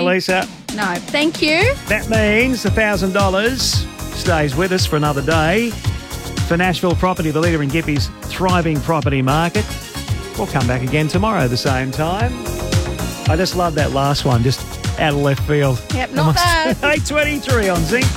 Lisa. No, thank you. That means $1,000 stays with us for another day. For Nashville Property, the leader in Gippy's thriving property market. We'll come back again tomorrow at the same time. I just love that last one, just out of left field. Yep, not bad. 8:23 on Zinc.